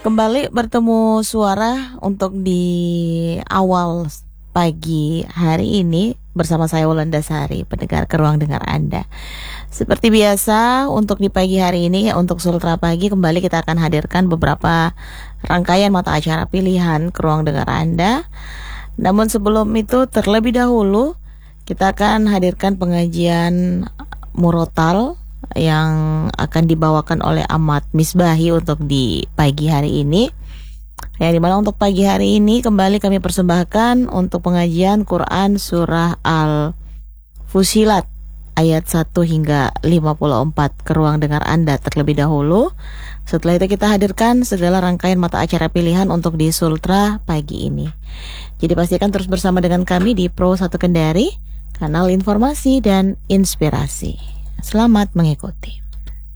Kembali bertemu suara untuk di awal pagi hari ini bersama saya Wolanda Sari, pendengar ke ruang dengar Anda. Seperti biasa untuk di pagi hari ini untuk Sultra Pagi kembali kita akan hadirkan beberapa rangkaian mata acara pilihan ke ruang dengar Anda. Namun sebelum itu terlebih dahulu kita akan hadirkan pengajian murotal yang akan dibawakan oleh Ahmad Misbahi untuk di pagi hari ini. Yang dimana untuk pagi hari ini kembali kami persembahkan untuk pengajian Quran Surah Al-Fusilat ayat 1 hingga 54 ke ruang dengar Anda terlebih dahulu. Setelah itu kita hadirkan segala rangkaian mata acara pilihan untuk di Sultra pagi ini. Jadi pastikan terus bersama dengan kami di Pro 1 Kendari, kanal informasi dan inspirasi. Selamat mengikuti.